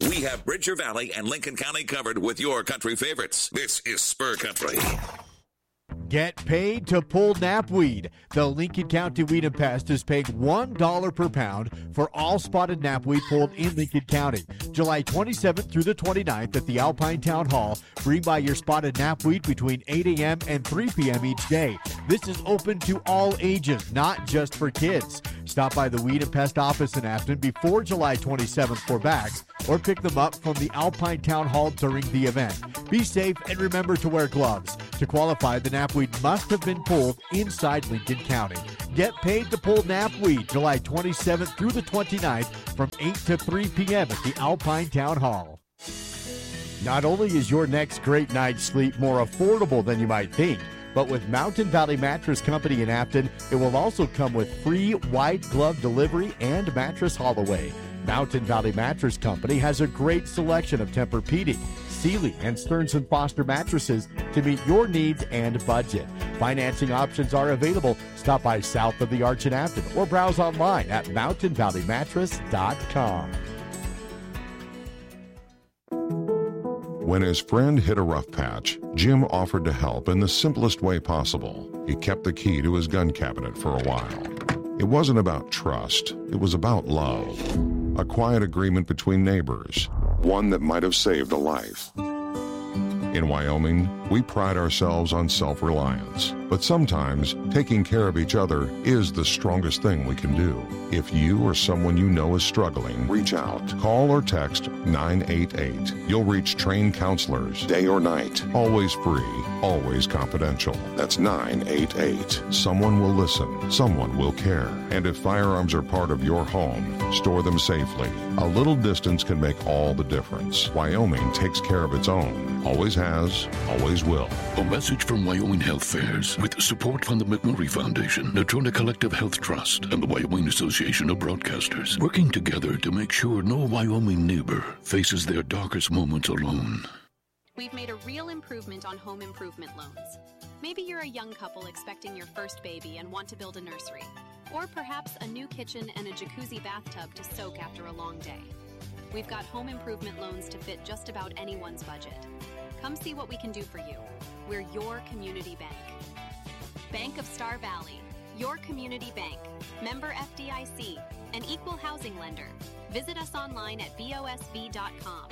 We have Bridger Valley and Lincoln County covered with your country favorites. This is Spur Country. Get paid to pull knapweed. The Lincoln County Weed and Pest is paying $1 per pound for all spotted knapweed pulled in Lincoln County. July 27th through the 29th at the Alpine Town Hall. Bring by your spotted knapweed between 8 a.m. and 3 p.m. each day. This is open to all ages, not just for kids. Stop by the Weed and Pest office in Afton before July 27th for bags, or pick them up from the Alpine Town Hall during the event. Be safe and remember to wear gloves. To qualify, the knapweed must have been pulled inside Lincoln County. Get paid to pull knapweed July 27th through the 29th from 8 to 3 p.m. at the Alpine Town Hall. Not only is your next great night's sleep more affordable than you might think, but with Mountain Valley Mattress Company in Afton, it will also come with free white glove delivery and mattress haul away. Mountain Valley Mattress Company has a great selection of Tempur-Pedic, Sealy, and Stearns & Foster mattresses to meet your needs and budget. Financing options are available. Stop by south of the Arch in Afton or browse online at mountainvalleymattress.com. When his friend hit a rough patch, Jim offered to help in the simplest way possible. He kept the key to his gun cabinet for a while. It wasn't about trust, it was about love. A quiet agreement between neighbors, one that might have saved a life. In Wyoming, we pride ourselves on self-reliance, but sometimes taking care of each other is the strongest thing we can do. If you or someone you know is struggling, reach out. Call or text 988. You'll reach trained counselors, day or night, always free, always confidential. That's 988. Someone will listen, someone will care. And if firearms are part of your home, store them safely. A little distance can make all the difference. Wyoming takes care of its own. Always has, always will. A message from Wyoming Health Fairs with support from the McMurray Foundation, Natrona Collective Health Trust, and the Wyoming Association of Broadcasters, working together to make sure no Wyoming neighbor faces their darkest moments alone. We've made a real improvement on home improvement loans. Maybe you're a young couple expecting your first baby and want to build a nursery, or perhaps a new kitchen and a jacuzzi bathtub to soak after a long day. We've got home improvement loans to fit just about anyone's budget. Come see what we can do for you. We're your community bank. Bank of Star Valley, your community bank. Member FDIC, an equal housing lender. Visit us online at bosv.com.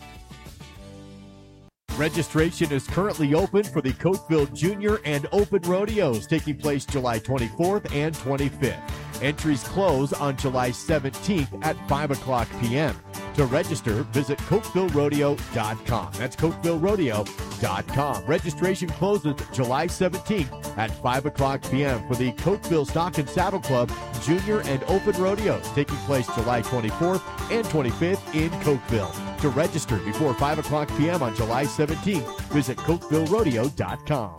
Registration is currently open for the Cokeville Junior and Open Rodeos taking place July 24th and 25th. Entries close on July 17th at 5 o'clock p.m. To register, visit CokevilleRodeo.com. That's CokevilleRodeo.com. Registration closes July 17th at 5 o'clock p.m. for the Cokeville Stock and Saddle Club Junior and Open Rodeos taking place July 24th and 25th in Cokeville. To register before 5 o'clock p.m. on July 17th, visit CokevilleRodeo.com.